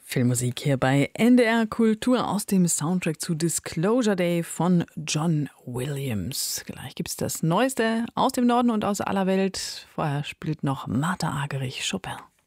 Filmmusik hier bei NDR Kultur aus dem Soundtrack zu Disclosure Day von John Williams. Gleich gibt's das Neueste aus dem Norden und aus aller Welt. Vorher spielt noch Martha Argerich Chopin.